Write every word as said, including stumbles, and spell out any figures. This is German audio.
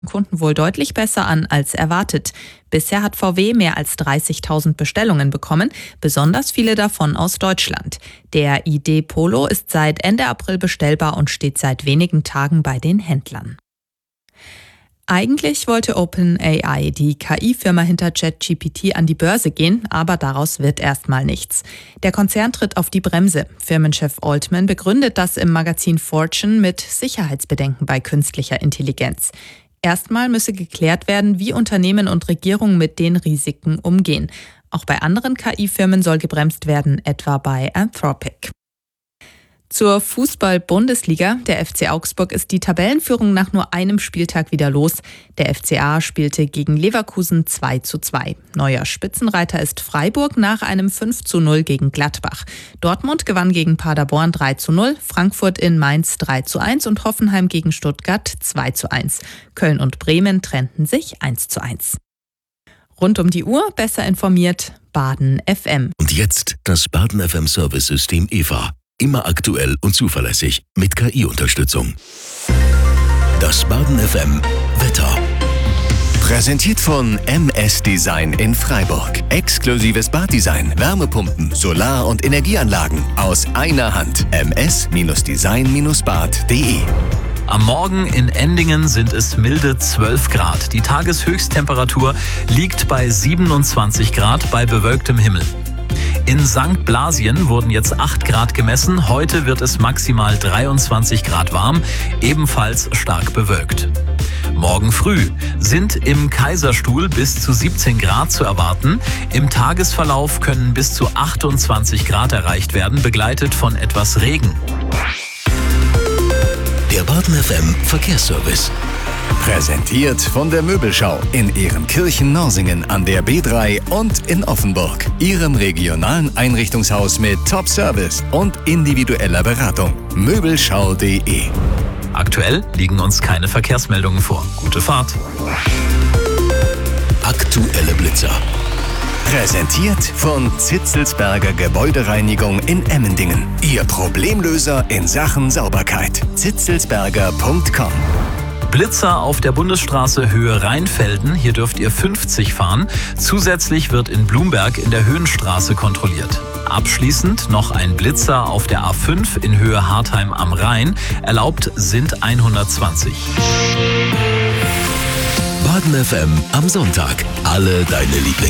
Kunden wohl deutlich besser an als erwartet. Bisher hat V W mehr als dreißigtausend Bestellungen bekommen, besonders viele davon aus Deutschland. Der I D Polo ist seit Ende April bestellbar und steht seit wenigen Tagen bei den Händlern. Eigentlich wollte OpenAI, die K I-Firma hinter ChatGPT, an die Börse gehen, aber daraus wird erstmal nichts. Der Konzern tritt auf die Bremse. Firmenchef Altman begründet das im Magazin Fortune mit Sicherheitsbedenken bei künstlicher Intelligenz. Erstmal müsse geklärt werden, wie Unternehmen und Regierungen mit den Risiken umgehen. Auch bei anderen K I-Firmen soll gebremst werden, etwa bei Anthropic. Zur Fußball-Bundesliga. Der F C Augsburg ist die Tabellenführung nach nur einem Spieltag wieder los. Der F C A spielte gegen Leverkusen zwei zu zwei. Neuer Spitzenreiter ist Freiburg nach einem fünf zu null gegen Gladbach. Dortmund gewann gegen Paderborn drei zu null, Frankfurt in Mainz drei zu eins und Hoffenheim gegen Stuttgart zwei zu eins. Köln und Bremen trennten sich eins zu eins. Rund um die Uhr besser informiert Baden F M. Und jetzt das Baden F M Service-System E V A. Immer aktuell und zuverlässig mit K I-Unterstützung. Das Baden F M Wetter. Präsentiert von M S Design in Freiburg. Exklusives Baddesign, Wärmepumpen, Solar- und Energieanlagen aus einer Hand. m s design bad punkt d e. Am Morgen in Endingen sind es milde zwölf Grad. Die Tageshöchsttemperatur liegt bei siebenundzwanzig Grad bei bewölktem Himmel. In Sankt Blasien wurden jetzt acht Grad gemessen. Heute wird es maximal dreiundzwanzig Grad warm, ebenfalls stark bewölkt. Morgen früh sind im Kaiserstuhl bis zu siebzehn Grad zu erwarten. Im Tagesverlauf können bis zu achtundzwanzig Grad erreicht werden, begleitet von etwas Regen. Der Baden F M Verkehrsservice. Präsentiert von der Möbelschau in Ehrenkirchen-Norsingen an der B drei und in Offenburg. Ihrem regionalen Einrichtungshaus mit Top-Service und individueller Beratung. Möbelschau punkt d e. Aktuell liegen uns keine Verkehrsmeldungen vor. Gute Fahrt. Aktuelle Blitzer. Präsentiert von Zitzelsberger Gebäudereinigung in Emmendingen. Ihr Problemlöser in Sachen Sauberkeit. zitzelsberger punkt com. Blitzer auf der Bundesstraße Höhe Rheinfelden. Hier dürft ihr fünfzig fahren. Zusätzlich wird in Blumberg in der Höhenstraße kontrolliert. Abschließend noch ein Blitzer auf der A fünf in Höhe Hartheim am Rhein. Erlaubt sind hundertzwanzig. Baden F M am Sonntag. Alle deine Lieblings